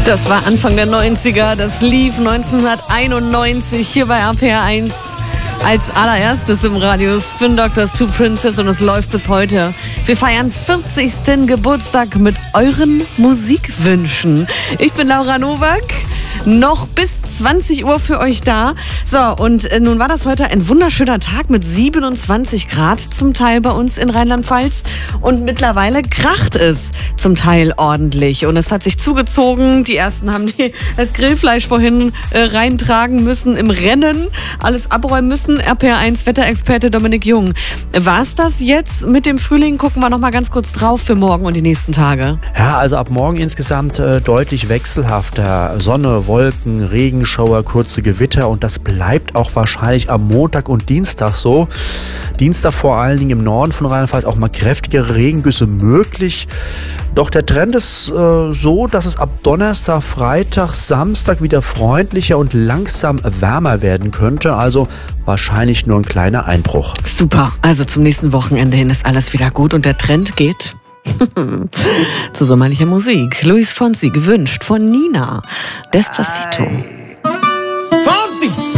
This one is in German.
Das war Anfang der 90er, das lief 1991 hier bei RPR1 als allererstes im Radio. Spin Doctors, Two Princess, und es läuft bis heute. Wir feiern 40. Geburtstag mit euren Musikwünschen. Ich bin Laura Nowak. Noch bis 20 Uhr für euch da. So, und nun war das heute ein wunderschöner Tag mit 27 Grad zum Teil bei uns in Rheinland-Pfalz. Und mittlerweile kracht es zum Teil ordentlich. Und es hat sich zugezogen. Die ersten haben das Grillfleisch vorhin reintragen müssen im Rennen. Alles abräumen müssen. RPR1 Wetterexperte Dominik Jung. War es das jetzt mit dem Frühling? Gucken wir noch mal ganz kurz drauf für morgen und die nächsten Tage. Ja, also ab morgen insgesamt deutlich wechselhafter. Sonne, Wolken, Regenschauer, kurze Gewitter, und das bleibt auch wahrscheinlich am Montag und Dienstag so. Dienstag vor allen Dingen im Norden von Rheinland-Pfalz auch mal kräftigere Regengüsse möglich. Doch der Trend ist so, dass es ab Donnerstag, Freitag, Samstag wieder freundlicher und langsam wärmer werden könnte. Also wahrscheinlich nur ein kleiner Einbruch. Super, also zum nächsten Wochenende hin ist alles wieder gut und der Trend geht zu sommerlicher Musik. Luis Fonsi, gewünscht von Nina. Despacito. Fonsi!